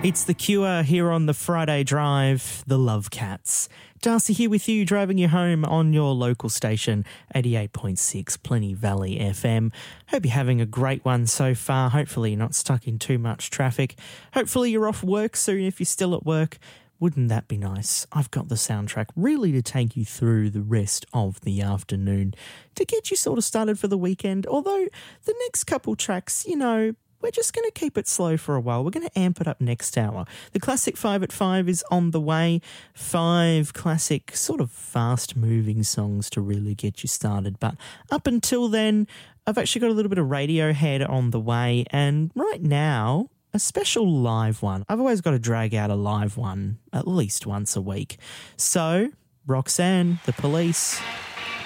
It's The Cure here on the Friday Drive, the Love Cats. Darcy here with you, driving you home on your local station, 88.6 Plenty Valley FM. Hope you're having a great one so far. Hopefully you're not stuck in too much traffic. Hopefully you're off work soon if you're still at work. Wouldn't that be nice? I've got the soundtrack really to take you through the rest of the afternoon to get you sort of started for the weekend. Although the next couple tracks, we're just going to keep it slow for a while. We're going to amp it up next hour. The Classic 5 at 5 is on the way. 5 classic, sort of fast-moving songs to really get you started. But up until then, I've actually got a little bit of Radiohead on the way. And right now, a special live one. I've always got to drag out a live one at least once a week. So, Roxanne, The Police.